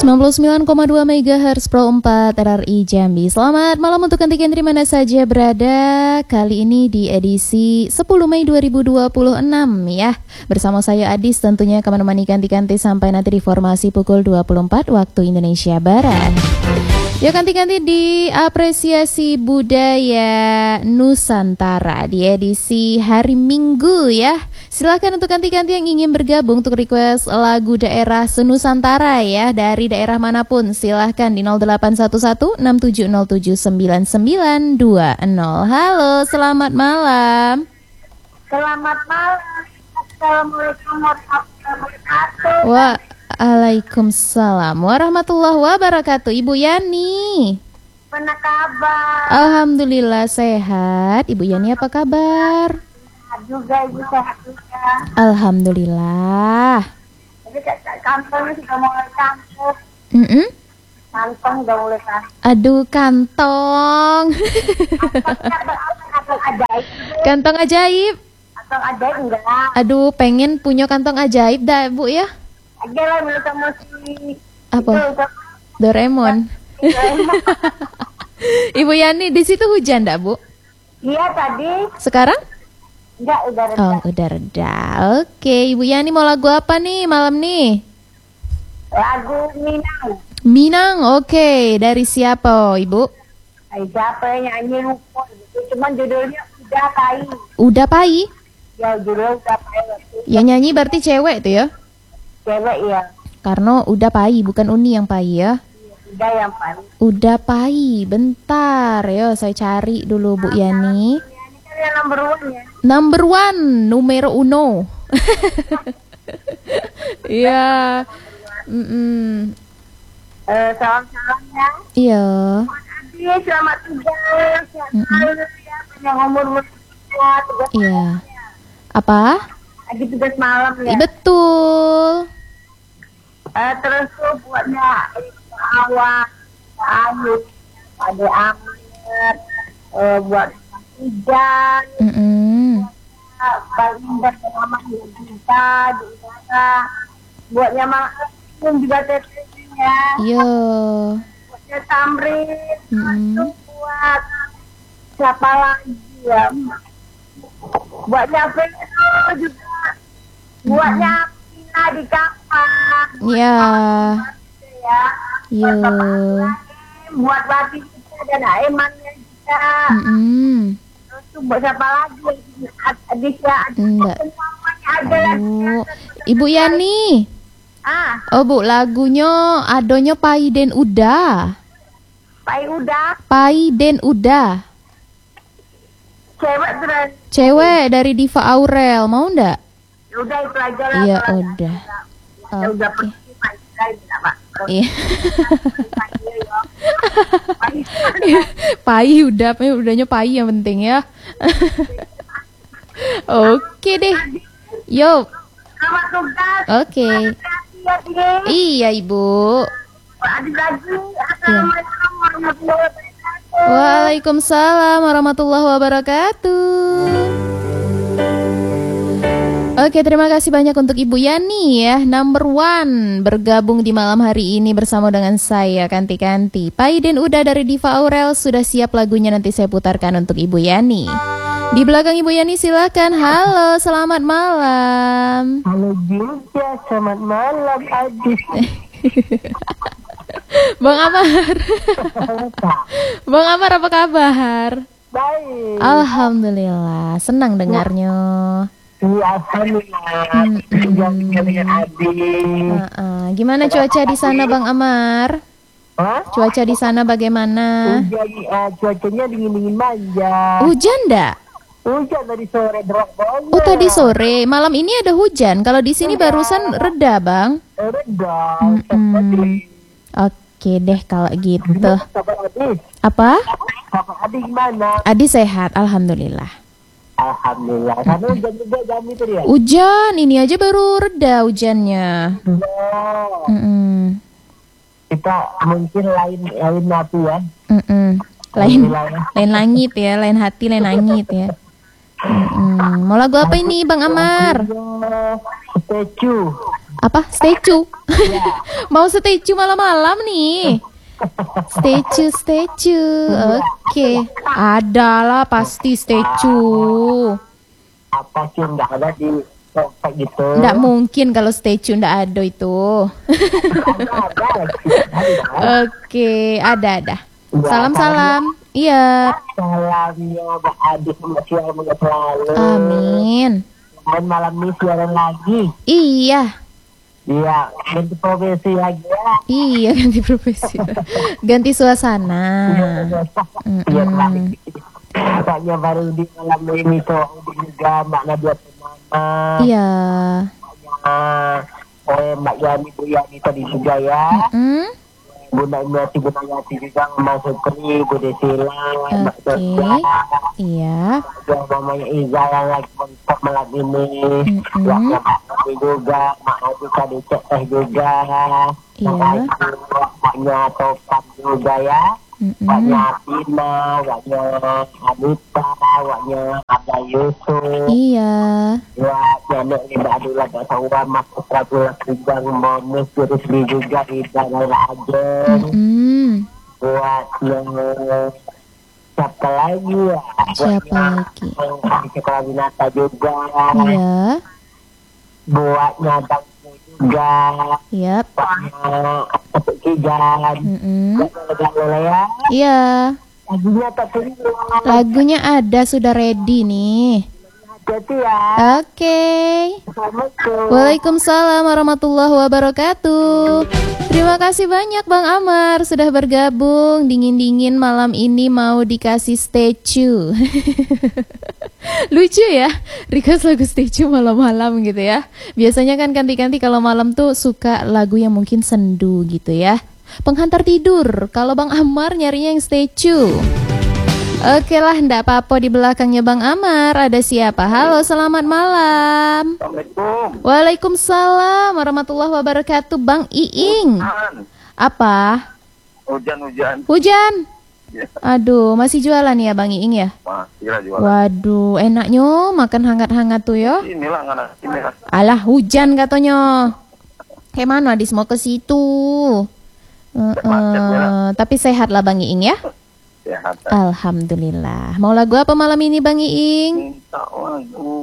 99,2 MHz Pro 4 RRI Jambi. Selamat malam untuk kanti-kanti mana saja berada. Kali ini di edisi 10 Mei 2026 ya. Bersama saya Adis tentunya akan menemani kanti-kanti sampai nanti di formasi pukul 24 waktu Indonesia Barat. Ya kanti-kanti di apresiasi budaya Nusantara di edisi hari Minggu ya. Silakan untuk kanti-kanti yang ingin bergabung untuk request lagu daerah senusantara ya, dari daerah manapun. Silahkan di 0811-6707-9920. Halo, selamat malam. Selamat malam. Assalamualaikum warahmatullahi wabarakatuh. Waalaikumsalam warahmatullahi wabarakatuh. Ibu Yani, Mana kabar? alhamdulillah sehat. Ibu Yani apa kabar? Juga ibu sehat juga. Alhamdulillah. Jadi kantongnya sudah mulai campur. Kantong sudah mulai campur. Aduh kantong. Kantong ajaib. Kantong ajaib. Kantong ajaib enggak? Aduh pengen punya kantong ajaib dah Bu ya. Aja lah menurut kamu si. Apa? Doraemon. Ibu Yani di situ hujan dak Bu? Iya tadi. Sekarang? Enggak udah reda. Oh udah reda. Oke, Ibu Yani mau lagu apa nih malam nih? Lagu Minang. Minang, oke. Dari siapa Ibu? Siapa yang nyanyi lupa gitu. Cuman judulnya Udah Pai. Udah Pai? Ya judulnya Udah Pai. Yang nyanyi berarti cewek tuh ya? Cewek ya. Karena Udah Pai, bukan Uni yang Pai ya? Udah yang Pai. Udah Pai, bentar ya saya cari dulu Bu Yani. Ini kan yang number one ya. Number one, numero uno. Iya. Salam-salam ya. Iya. Adi, selamat tugas. Selamat ya, panjang umur bersehat. Tugas Iya. Apa? Adi tugas malam ya. Betul. Terus tuh buatnya awak, Ayu, Ade Amir, buat Ijan, Bang Indra sama kita di sana. Buatnya Mang Agung juga tetenya. Iya. Buatnya Tamrin, itu buat siapa lagi ya? Buatnya Vero juga. Buatnya Pina di Kampang. Iya. Ya. Iya. Buat Babi kita dan Aimannya juga. Terus tuh buat siapa lagi? Adisya. Enggak. Semuanya ada lagi. Oh. Ibu Yani. Oh Bu, lagunya adonya Pai Den Udah. Pai udah. Pai Den Udah. Cewek terus. Cewek dari Diva Aurel, mau ndak? Udah itu aja lah. Iya kalau udah. ya udah Oke. pergi Pai udah tidak Pak. Iya. Pai udah, udahnya Pai yang penting ya. Oke deh. Yo. Selamat tugas. Oke. Hati-hati ya, Dini. Iya Ibu. Adik lagi. Assalamualaikum warahmatullahi wabarakatuh. Waalaikumsalam warahmatullahi wabarakatuh. Oke, terima kasih banyak untuk Ibu Yani ya, number one bergabung di malam hari ini bersama dengan saya Kanti-Kanti. Pai Den Udah dari Diva Aurel sudah siap lagunya, nanti saya putarkan untuk Ibu Yani. Di belakang Ibu Yani silakan. Halo, selamat malam. Halo juga, selamat malam Adis. Bang Amar. Bang Amar apa kabar? Baik. Alhamdulillah, senang dengarnya. Iya, alhamdulillah. Dengan Adis. Gimana cuaca di sana Bang Amar? Hah? Cuaca di sana bagaimana? Hujan, cuacanya dingin-dingin manja. Hujan enggak? Hujan dari sore deras banget. Oh tadi sore, malam ini ada hujan. Kalau di sini barusan reda Bang. Reda. Oke deh kalau gitu. Kabar Adis? Apa? Kabar Adis gimana? Adi sehat, alhamdulillah. Alhamdulillah. Karena hujan juga jam itu ya. Hujan, ini aja baru reda hujannya. Kita mungkin lain hati ya. Lain langit ya, lain hati, lain langit ya. Mau lagu apa ini Bang Amar? Statue. Apa? Statue. Mau statue malam-malam nih. Statue. Oke. Adalah pasti statue. Apa sih nggak ada di kayak gitu? Nggak mungkin kalau statue nggak ada itu. Oke, ada. Salam. Iya. Salamnya Mbak Adis, semoga selalu. Amin. Dan malam ini siaran lagi. Iya, ganti profesi lagi ya. Iya, ganti profesi. Ganti suasana. Iya, makanya baru di malam ini tuh juga Mbak Nadia Mama. Iya. Mbak Yani, Bu Yani tadi juga ya. Bunda Imiati, Bunda Yati juga, Mbak Sukri, Bu Desila, Mbak Sofia. Iya. Mamanya Iza yang lagi mentok malam ini. Ya, Mbak Sofri juga, Mbak Adi tadi cek juga. Iya. Mbaknya Topan juga ya. Mbaknya Tina, Mbaknya Anita, Mbaknya Ada Yusuf. Iya. Ya, nenek ini Mbak Adila, Mbak Saura, Mas Prabowo, Rijang, Monis, Jurisli juga, Ida, Laila Ajen. Buat yang siapa lagi ya? Siapa lagi? Di sekolah Binata juga. Iya. Buat nyadang juga. Yap. Buatnya Ketuk Kijan. Ya. Iya. Lagunya tak terima. Lagunya ada, sudah ready nih. Jadi ya. Oke. Assalamualaikum. Waalaikumsalam warahmatullahi wabarakatuh. Terima kasih banyak Bang Amar sudah bergabung. Dingin-dingin malam ini mau dikasih statue. Lucu ya, request lagu statue malam-malam gitu ya. Biasanya kan ganti-ganti kalau malam tuh suka lagu yang mungkin sendu gitu ya. Penghantar tidur. Kalau Bang Amar nyarinya yang statue. Oke lah, ndak apa-apa, di belakangnya Bang Amar ada siapa? Halo, selamat malam. Assalamualaikum. Waalaikumsalam warahmatullahi wabarakatuh. Bang Iing. Apa? Hujan. Hujan? Ya. Aduh, masih jualan ya Bang Iing ya? Masih jualan. Waduh, enaknya makan hangat-hangat tuh ya. Inilah inilah. Alah, hujan katanya. Kayak mana Adis mau ke situ? Tapi sehat lah Bang Iing ya? Sehat. Alhamdulillah. Mau lagu apa malam ini Bang Iing? Minta lagu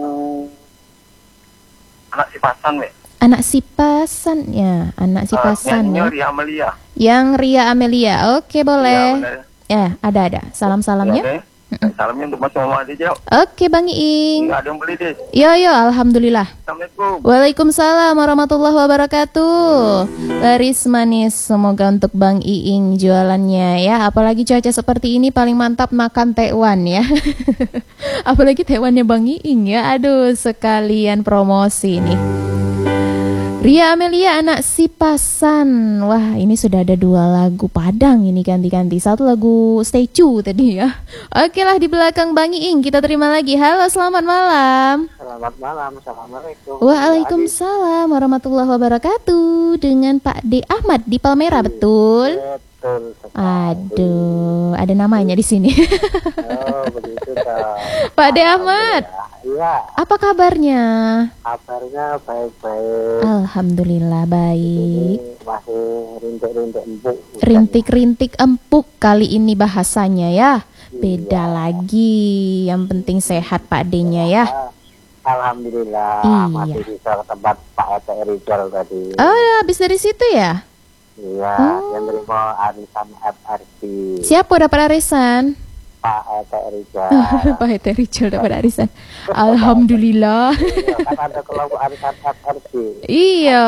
Anak Si Pasan, we. Anak si pasan ya, anak si pasan ya. Ria Amelia. Yang Ria Amelia. Oke, boleh. Ya, ada. Salam-salamnya. Salamnya untuk Mas Muhammad aja. Oke, Bang Iing. Enggak ada yang beli deh. Yo, alhamdulillah. Assalamualaikum. Waalaikumsalam warahmatullahi wabarakatuh. Laris manis, semoga untuk Bang Iing jualannya ya. Apalagi cuaca seperti ini paling mantap makan tekwan ya. Apalagi tekwannya Bang Iing ya. Aduh, sekalian promosi nih. Ria Amelia, Anak Si Pasan. Wah, ini sudah ada 2 lagu Padang ini ganti-ganti. 1 lagu statue tadi ya. Oke lah, di belakang Bang Iing kita terima lagi. Halo, selamat malam. Selamat malam. Assalamualaikum. Waalaikumsalam warahmatullahi wabarakatuh. Dengan Pak D Ahmad di Palmera, betul? Betul. Aduh, ada namanya di sini. Oh, begitu toh. Pak D Ahmad. Iya. Apa kabarnya? Kabarnya baik-baik. Alhamdulillah baik. Ini masih rintik-rintik empuk. Rintik-rintik empuk kali ini bahasanya ya. Beda lagi. Yang penting sehat Pak D-nya ya. Alhamdulillah. Iya. Masih bisa ke tempat Pak Ete Rizal tadi. Oh, habis dari situ ya? Iya. Yang terima arisan FRC. Siapa dapat arisan? Pak Ete Rizal. Pak Ete Rizal dapat arisan. Alhamdulillah. Iya, kan ada kelompok arisan FRC. Iya.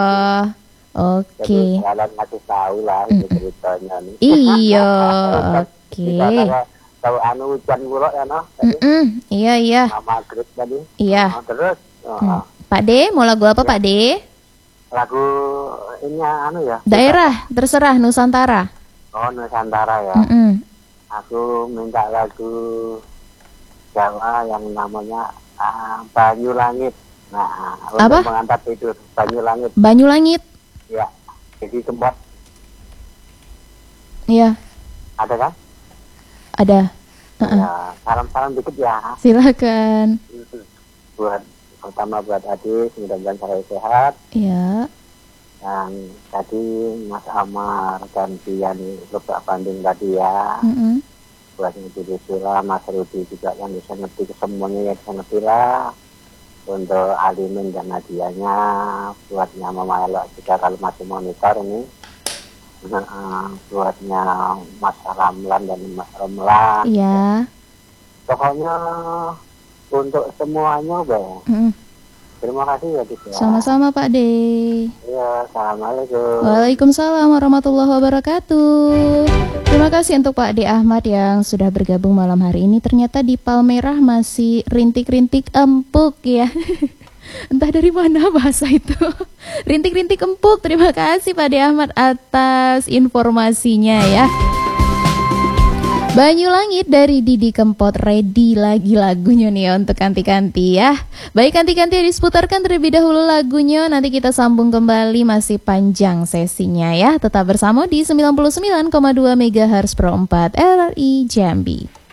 Jadi Oke. kalian masih tahu lah itu ceritanya nih. Iya. Oke. Tahu anu hujan buruk ya noh. Iya. Nama grup tadi. Iya. Terus Pak D, mau lagu apa Pak D? lagu ini anu ya. Daerah, terserah Nusantara. Oh, Nusantara ya. Aku minta lagu Jawa yang namanya Banyu Langit. Nah, apa? Untuk mengantar tidur Banyu Langit. Banyu Langit. Ya. Jadi tempat Iya. ada kan? Ada. Ya, salam-salam dikit ya. Silakan. Buat pertama buat Adis, mudah-mudahan selalu sehat. Iya. Dan tadi Mas Amar dan Dian Lubak Bandung tadi ya. Buat Ibu Sila, Mas Rudi juga yang bisa ngerti semuanya yang bisa ngerti lah. Untuk Alimin dan Nadianya, buatnya Mama Elo juga kalau masih monitor ini. Buatnya Mas Ramlan dan Mas Ramlan. Iya. Pokoknya untuk semuanya, Bang. Terima kasih ya, Dis. Sama-sama Pak De. Iya, assalamualaikum. Waalaikumsalam warahmatullahi wabarakatuh. Terima kasih untuk Pak De Ahmad yang sudah bergabung malam hari ini. Ternyata di Palmerah masih rintik-rintik empuk ya. Entah dari mana bahasa itu. Rintik-rintik empuk. Terima kasih Pak De Ahmad atas informasinya ya. Banyu Langit dari Didi Kempot, ready lagi lagunya nih untuk kanti-kanti ya. Baik, kanti-kanti diseputarkan terlebih dahulu lagunya, nanti kita sambung kembali, masih panjang sesinya ya. Tetap bersama di 99,2 MHz Pro 4 RRI Jambi.